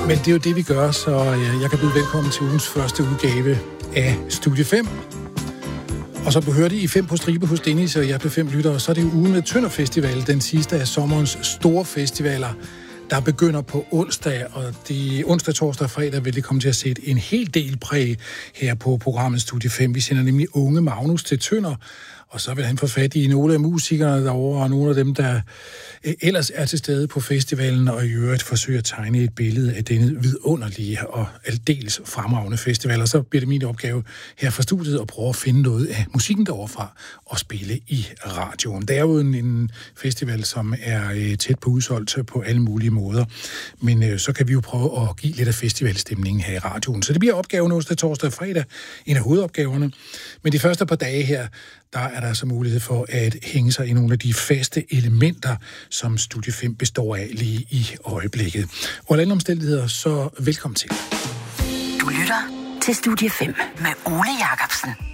Men det er jo det, vi gør, så jeg kan byde velkommen til ugens første udgave af Studie 5. Og så hørte I 5 på stribe hos Dennis, og jeg blev 5 lyttere. Så er det jo ugen med Tønder Festival, den sidste af sommerens store festivaler, der begynder på onsdag, og de onsdag, torsdag og fredag vil det komme til at sætte en hel del præg her på programmet Studie 5. Vi sender nemlig unge Magnus til Tønder, og så vil han få fat i nogle af musikerne derovre, og nogle af dem, der ellers er til stede på festivalen, og i øvrigt forsøger at tegne et billede af denne vidunderlige og aldeles fremragende festival. Og så bliver det min opgave her fra studiet at prøve at finde noget af musikken deroverfra og spille i radioen. Det er jo en festival, som er tæt på udsolgt på alle mulige måder, men så kan vi jo prøve at give lidt af festivalstemningen her i radioen. Så det bliver opgaven onsdag, torsdag og fredag, en af hovedopgaverne. Men de første par dage her, der er der så mulighed for at hænge sig i nogle af de faste elementer, som Studie 5 består af lige i øjeblikket. Og alle omstændigheder, så velkommen til. Du lytter til Studie 5 med Ole Jacobsen.